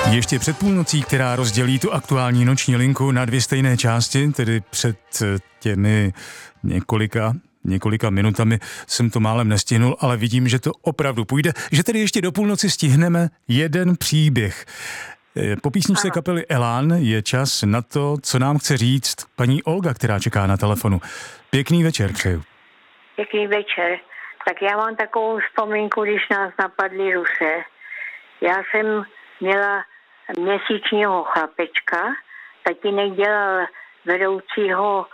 Ještě před půlnocí, která rozdělí tu aktuální noční linku na dvě stejné části, tedy před těmi několika minutami jsem to málem nestihnul, ale vidím, že to opravdu půjde, že tedy ještě do půlnoci stihneme jeden příběh. Po písničce kapely Elán je čas na to, co nám chce říct paní Olga, která čeká na telefonu. Pěkný večer přeju. Pěkný večer. Tak já mám takovou vzpomínku, když nás napadli Rusé. Já jsem měla měsíčního chlapečka, tatínek dělal vedoucího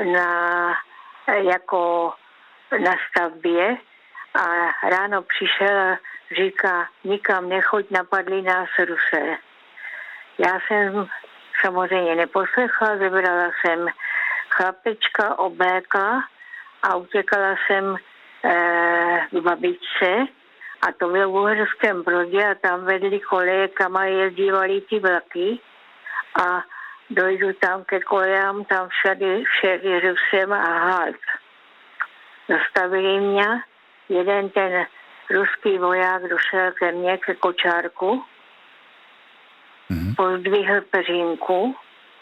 na stavbě a ráno přišel a říká, nikam nechoď, napadli nás Rusé. Já jsem samozřejmě neposlechla, zebrala jsem chlapečka, oblékla a utěkala jsem k babičce a to bylo v Uherském Brodě a tam vedli koleje, kam jezdívali ty vlaky a dojdu tam ke kolejám, tam všady Rusem a halt. Zastavili mě, jeden ten ruský voják došel ke mně, ke kočárku, pozdvihl peřinku,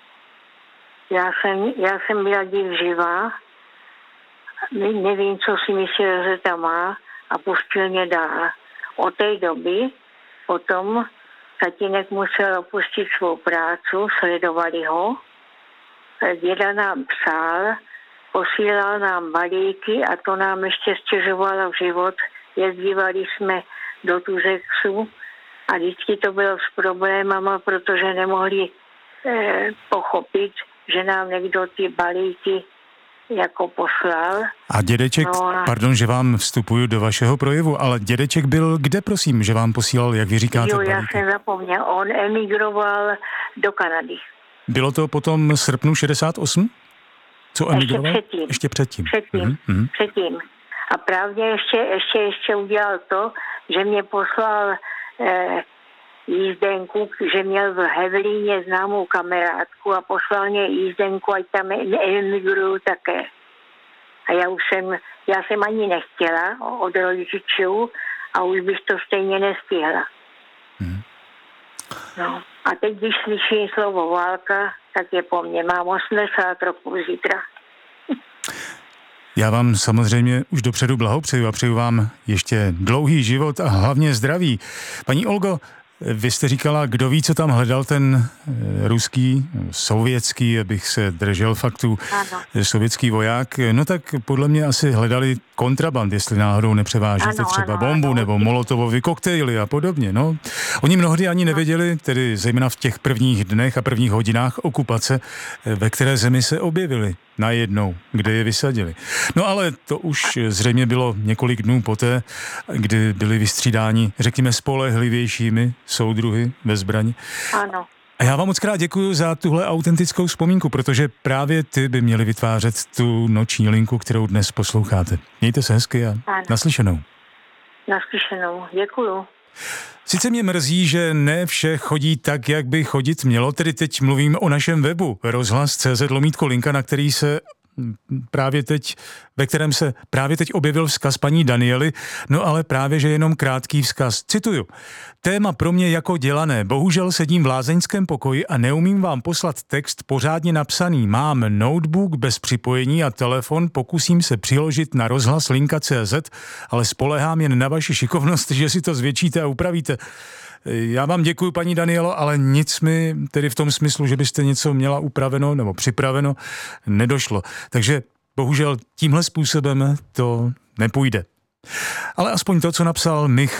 já jsem byla div živá, nevím, co si myslel, že tam má a pustil mě dál. Od té doby potom tatínek musel opustit svou práci, sledovali ho, děda nám psal, posílal nám balíky a to nám ještě stěžovalo život. Jezdívali jsme do Tuzexu a vždycky to bylo s problémama, protože nemohli pochopit, že nám někdo ty balíky jako poslal. A dědeček, pardon, že vám vstupuju do vašeho projevu, ale dědeček byl kde, prosím, že vám posílal, jak vy říkáte, Jo, balíky? Já jsem zapomněl, on emigroval do Kanady. Bylo to potom srpnu 68? Co emigroval? Ještě předtím. Předtím. A právě ještě udělal to, že mě poslal jízdenku, že měl v Hevelíně známou kamarádku a poslal mě jízdenku, ať tam emigruju také. A já jsem ani nechtěla od rodičů a už bych to stejně nestihla. No. A teď, když slyším slovo válka, tak je po mně. Mám 80 roků zítra. Já vám samozřejmě už dopředu blahopřeju a přeju vám ještě dlouhý život a hlavně zdraví. Paní Olgo, vy jste říkala, kdo ví, co tam hledal ten ruský, sovětský, abych se držel faktů, sovětský voják. No tak podle mě asi hledali kontraband, jestli náhodou nepřevážíte třeba bombu nebo molotovovy koktejly a podobně. No. Oni mnohdy ani nevěděli, tedy zejména v těch prvních dnech a prvních hodinách okupace, ve které zemi se objevili najednou, kde je vysadili. No ale to už zřejmě bylo několik dnů poté, kdy byli vystřídáni, řekněme, spolehlivějšími soudruhy ve zbraní. Ano. A já vám moc krát děkuju za tuhle autentickou vzpomínku, protože právě ty by měly vytvářet tu noční linku, kterou dnes posloucháte. Mějte se hezky a naslyšenou. Naslyšenou, děkuju. Sice mě mrzí, že ne vše chodí tak, jak by chodit mělo, tedy teď mluvím o našem webu rozhlas.cz/linka, ve kterém se právě teď objevil vzkaz paní Daniely, no ale právě, že jenom krátký vzkaz. Cituju. Téma pro mě jako dělané. Bohužel sedím v lázeňském pokoji a neumím vám poslat text pořádně napsaný. Mám notebook bez připojení a telefon, pokusím se přiložit na rozhlaslinka.cz, ale spolehám jen na vaši šikovnost, že si to zvětšíte a upravíte. Já vám děkuji, paní Danielo, ale nic mi tedy v tom smyslu, že byste něco měla upraveno nebo připraveno, nedošlo. Takže bohužel tímhle způsobem to nepůjde. Ale aspoň to, co napsal Michal